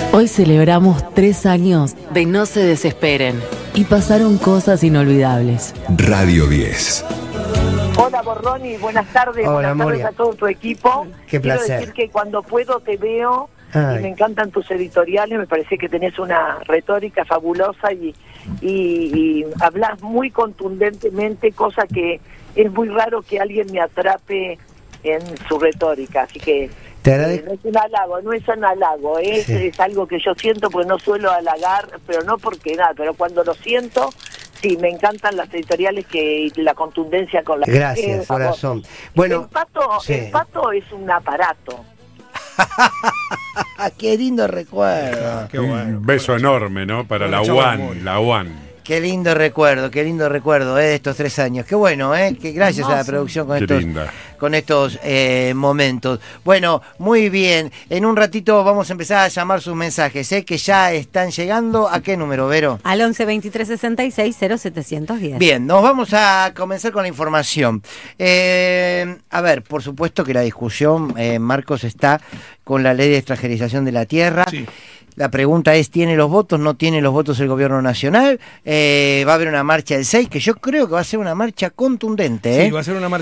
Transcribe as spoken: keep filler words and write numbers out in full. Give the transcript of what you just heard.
Hoy celebramos tres años de No se desesperen y pasaron cosas inolvidables. Radio diez. Hola Borroni, buenas tardes, Hola, buenas Moria. tardes a todo tu equipo. Qué Quiero placer. decir que cuando puedo te veo Ay. y me encantan tus editoriales, me parece que tenés una retórica fabulosa y, y, y hablas muy contundentemente, cosa que es muy raro que alguien me atrape en su retórica, así que Te eh, agradezco. no es un halago, no es un halago, es, Sí. es algo que yo siento porque no suelo halagar, pero no porque nada, pero cuando lo siento, sí, me encantan las editoriales que y la contundencia con la que Gracias, escriben, por favor. corazón. Bueno, el pato, sí. el pato es un aparato. qué lindo recuerdo. Qué Un bueno. beso enorme, ¿no? Para Bueno, la chaval, UAN, amor. la UAN. Qué lindo recuerdo, qué lindo recuerdo eh, de estos tres años. Qué bueno, ¿eh? Que gracias a la producción con Qué estos, linda. con estos eh, momentos. Bueno, muy bien. En un ratito vamos a empezar a llamar sus mensajes, ¿eh? Que ya están llegando. ¿A qué número, Vero? Al once veintitrés sesenta y seis cero setecientos diez. Bien, nos vamos a comenzar con la información. Eh, a ver, por supuesto que la discusión, eh, Marcos, está con la ley de extranjerización de la tierra. Sí. La pregunta es, ¿tiene los votos? ¿No tiene los votos el gobierno nacional? Eh, va a haber una marcha el seis, que yo creo que va a ser una marcha contundente. ¿eh? Sí, va a ser una marcha